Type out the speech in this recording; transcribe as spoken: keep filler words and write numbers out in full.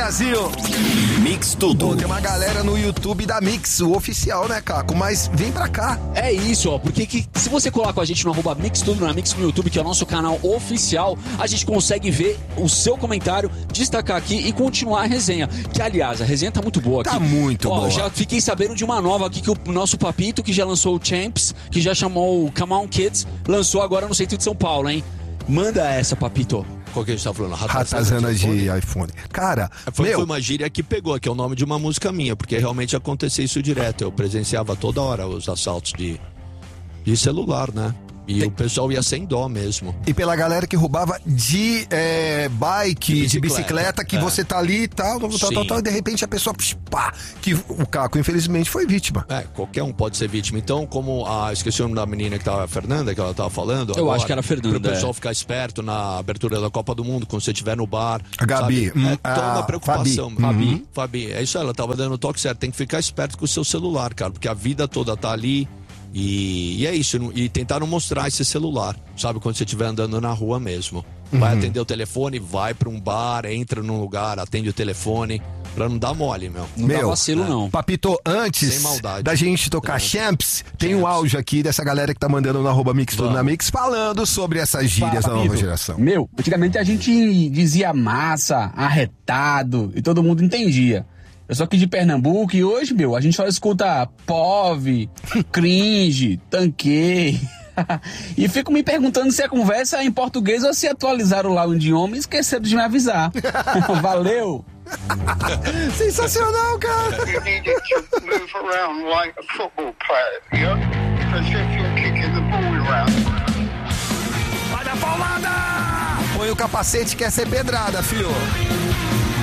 Brasil! Mix Tudo. Pô, tem uma galera no YouTube da Mix, o oficial, né, Caco? Mas vem pra cá. É isso, ó, porque que, se você colar com a gente no arroba Mix Tudo, na Mix no YouTube, que é o nosso canal oficial, a gente consegue ver o seu comentário, destacar aqui e continuar a resenha. Que, aliás, a resenha tá muito boa aqui. Tá muito ó, boa. Já fiquei sabendo de uma nova aqui, que o nosso Papito, que já lançou o Champs, que já chamou o Come On Kids, lançou agora no centro de São Paulo, hein? Manda essa, Papito. Qual que a gente tá falando? Ratazana de iPhone. iPhone. Cara, foi, meu... foi uma gíria que pegou, que é o nome de uma música minha, porque realmente acontecia isso direto. Eu presenciava toda hora os assaltos de, de celular, né? E Tem... o pessoal ia sem dó mesmo. E pela galera que roubava de é, bike, de bicicleta, de bicicleta que é. você tá ali e tal, tal, tal, tal, e de repente a pessoa, pá, que o Caco infelizmente foi vítima. É, qualquer um pode ser vítima. Então, como a, esqueci o nome da menina que tava, a Fernanda, que ela tava falando. Eu agora, acho que era a Fernanda. Para o pessoal é. ficar esperto na abertura da Copa do Mundo, quando você estiver no bar. A Gabi. Sabe? É toda a preocupação. Fabi. Fabi. Uhum. Fabi, é isso aí, ela tava dando o toque certo. Tem que ficar esperto com o seu celular, cara, porque a vida toda tá ali. E, e é isso, e tentar não mostrar esse celular, sabe? Quando você estiver andando na rua mesmo. Vai uhum. atender o telefone, vai pra um bar, entra num lugar, atende o telefone, pra não dar mole, meu. Não meu, dá vacilo, é. não. Papito, antes maldade, da gente tocar é. Champs, tem um áudio aqui dessa galera que tá mandando no arroba Mix Tudo na Mix, falando sobre essas gírias Fala, da nova geração. Meu, antigamente a gente dizia massa, arretado, e todo mundo entendia. Eu sou aqui de Pernambuco e hoje, meu, a gente só escuta P O V, cringe, tanquei. E fico me perguntando se a conversa é em português ou se atualizaram lá o idioma e esqueceram de me avisar. Valeu! Sensacional, cara! You needed to move around like a football player, yeah? As if you're kicking the ball around. Vai dar palmada! Põe o capacete, quer ser pedrada, filho!